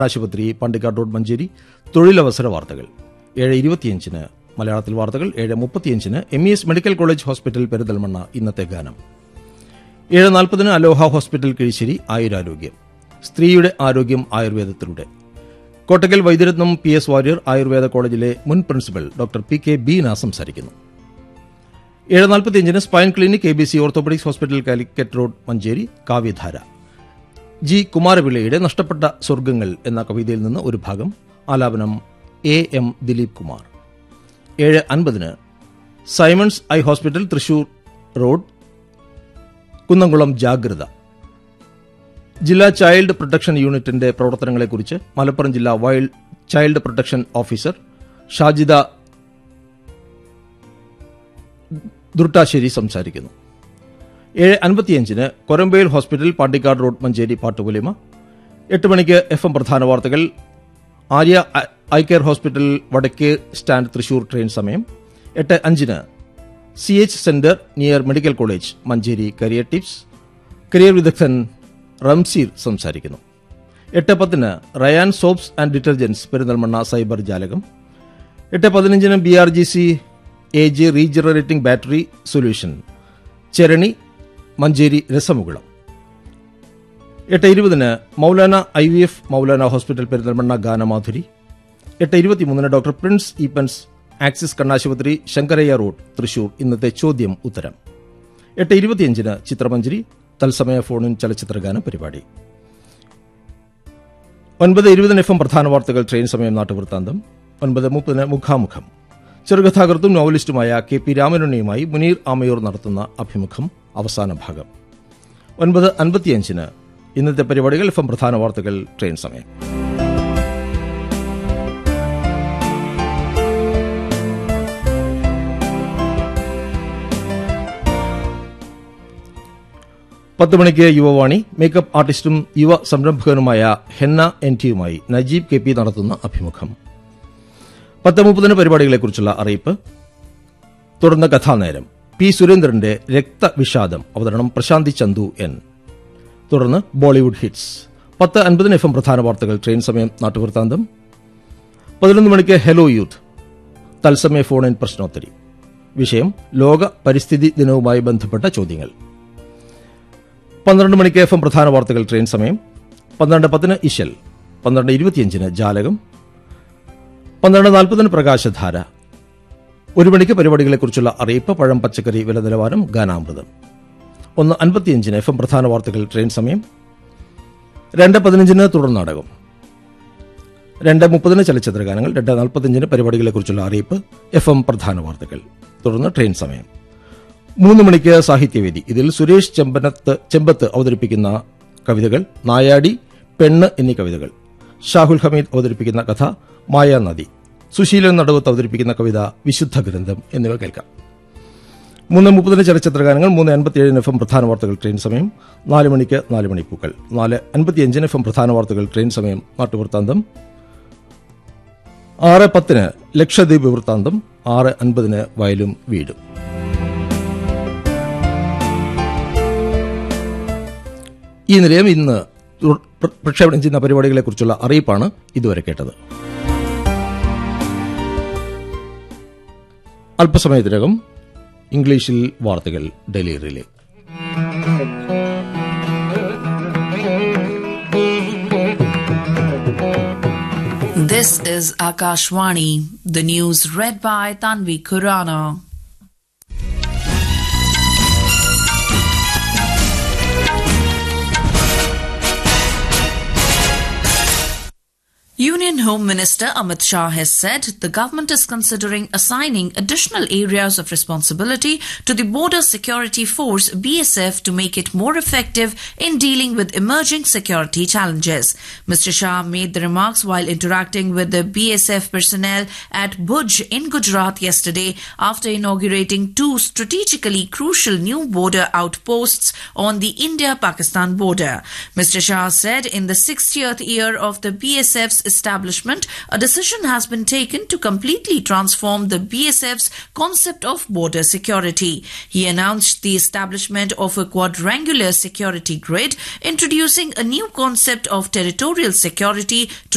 ആശുപത്രി പാണ്ടിക്കാട് റോഡ് മഞ്ചേരി തൊഴിലവസര വാർത്തകൾ 7:25 മലയാളത്തിൽ വാർത്തകൾ. 7:35 MES medical college hospital Perinthalmanna ഇന്നത്തെ ഗാനം. 7:40 അലോഹ ഹോസ്പിറ്റൽ കിഴിശ്ശേരി ആയുരാരോഗ്യം. സ്ത്രീയുടെ ആരോഗ്യം ആയുർവേദത്തിലൂടെ. കോട്ടക്കൽ വൈദ്യരത്നം PS വാര്യർ ആയുർവേദ കോളേജിലെ മുൻ പ്രിൻസിപ്പൽ ഡോക്ടർ PK ബീന സംസാരിക്കുന്നു. 7:45 spine clinic ABC orthopaedics hospital Calicut road Manjeri കാവ്യധാര. G. കുമാരപിള്ളയുടെ നഷ്ടപ്പെട്ട സ്വർഗ്ഗങ്ങൾ എന്ന കവിതയിൽ നിന്ന് ഒരു ഭാഗം. ആലാപനം AM Dileep Kumar. 7:50 Symons eye hospital Thrissur road Kunnamkulam ജാഗ്രത. ജില്ലാ ചൈൽഡ് പ്രൊട്ടക്ഷൻ യൂണിറ്റിന്റെ പ്രവർത്തനങ്ങളെക്കുറിച്ച് മലപ്പുറം ജില്ലാ wild child protection officer Shajida ദുർട്ടാശ്ശേരി സംസാരിക്കുന്നു. 7:55 കൊരമ്പേൽ ഹോസ്പിറ്റൽ പാണ്ടിക്കാട് റോഡ് മഞ്ചേരി പാട്ടുപുലിമ. 8 മണിക്ക് FM പ്രധാന വാർത്തകൾ. ആര്യ ഐ കെയർ ഹോസ്പിറ്റൽ വടക്കേ സ്റ്റാൻഡ് തൃശൂർ ട്രെയിൻ സമയം. 8:05 CH centre near medical college Manjeri career tips. Career വിദഗ്ധൻ റംസീർ സംസാരിക്കുന്നു. 8:10 Ryan soaps and detergents Perinthalmanna cyber ജാലകം. 8:15 BRGC AG regenerating battery solution Cherani Manjeri രസമുകുളം. 8:20 Maulana IVF Maulana hospital Perinthalmanna ഗാനമാധുരി. 8:23 doctor Prince Eappen's axis കണ്ണാശുപത്രി Sankaraiah road Thrissur ഇന്നത്തെ ചോദ്യം ഉത്തരം. 8:25 ചിത്രമഞ്ജരി തത്സമയ ഫോണിൻ ചലച്ചിത്രഗാന പരിപാടി. 9:20 FM പ്രധാന വാർത്തകൾ ട്രെയിൻ സമയം നാട്ടുവൃത്താന്തം. 9:30 മുഖാമുഖം. ചെറുകഥാകൃത്തും നോവലിസ്റ്റുമായ KP രാമനുണ്ണിയുമായി മുനീർ ആമയൂർ നടത്തുന്ന അഭിമുഖം അവസാന ഭാഗം. 9:55 ഇന്നത്തെ പരിപാടികൾ FM പ്രധാന വാർത്തകൾ ട്രെയിൻ സമയം. പത്ത് മണിക്ക് യുവവാണി. മേക്കപ്പ് ആർട്ടിസ്റ്റും യുവ സംരംഭകനുമായ ഹെന്ന NTയുമായി നജീബ് KP നടത്തുന്ന അഭിമുഖം. 10:30 പരിപാടികളെക്കുറിച്ചുള്ള അറിയിപ്പ്. തുടർന്ന് കഥാനേരം. P. സുരേന്ദ്രന്റെ രക്തവിഷാദം. അവതരണം പ്രശാന്തി ചന്തു N. തുടർന്ന് ബോളിവുഡ് ഹിറ്റ്സ്. 10:50 FM പ്രധാന വാർത്തകൾ ട്രെയിൻ സമയം നാട്ടുവൃത്താന്തം. 11 മണിക്ക് ഹെലോ യൂത്ത് തത്സമയ ഫോൺ ഇൻ പ്രശ്നോത്തരി. വിഷയം ലോക പരിസ്ഥിതി ദിനവുമായി ബന്ധപ്പെട്ട ചോദ്യങ്ങൾ. 12 മണിക്ക് FM പ്രധാന വാർത്തകൾ ട്രെയിൻ സമയം. 12:10 ഇശൽ. 12:25 ജാലകം. 12:40 പ്രകാശധാര. 1 മണിക്ക് പരിപാടികളെക്കുറിച്ചുള്ള അറിയിപ്പ്. പഴം പച്ചക്കറി വില നിലവാരം ഗാനാമൃതം. 1:55 FM പ്രധാന വാർത്തകൾ ട്രെയിൻ സമയം. 2:15 തുടർ നാടകം. 2:30 ചലച്ചിത്രഗാനങ്ങൾ. 2:45 പരിപാടികളെക്കുറിച്ചുള്ള അറിയിപ്പ്. FM പ്രധാന വാർത്തകൾ. തുടർന്ന് ട്രെയിൻ സമയം. 3 മണിക്ക് സാഹിത്യവേദി. ഇതിൽ സുരേഷ് ചെമ്പത്ത് അവതരിപ്പിക്കുന്ന കവിതകൾ. നായാടി, പെണ്ണ് എന്നീ കവിതകൾ. ഷാഹുൽ ഹമീദ് അവതരിപ്പിക്കുന്ന കഥ മായാനദി. സുശീലൻ നടുവത്ത് അവതരിപ്പിക്കുന്ന കവിത വിശുദ്ധ ഗ്രന്ഥം എന്നിവ കേൾക്കാം. 3:30 ചലച്ചിത്രഗാനങ്ങൾ. 3:57 FM പ്രധാന വാർത്തകൾ ട്രെയിൻ സമയം. 4 മണിക്ക് 4 മണിപ്പൂക്കൾ. 4:55 FM പ്രധാന വാർത്തകൾ ട്രെയിൻ സമയം നാട്ടുവൃത്താന്തം. 6:10 ലക്ഷദ്വീപ് വൃത്താന്തം. 6:50 വയലും വീടും. ഈ നിലയം ഇന്ന് പ്രക്ഷേപണം ചെയ്യുന്ന പരിപാടികളെക്കുറിച്ചുള്ള അറിയിപ്പാണ് ഇതുവരെ കേട്ടത്. അല്പസമയത്തിനകം ഇംഗ്ലീഷിൽ വാർത്തകൾ Delhi relay. This is Akashvani. The news read by Tanvi Khurana. Union Home Minister Amit Shah has said the government is considering assigning additional areas of responsibility to the Border Security Force BSF to make it more effective in dealing with emerging security challenges. Mr. Shah made the remarks while interacting with the BSF personnel at Bhuj in Gujarat yesterday after inaugurating 2 strategically crucial new border outposts on the India-Pakistan border. Mr. Shah said in the 60th year of the BSF's establishment, a decision has been taken to completely transform the BSF's concept of border security. He announced the establishment of a quadrangular security grid, introducing a new concept of territorial security to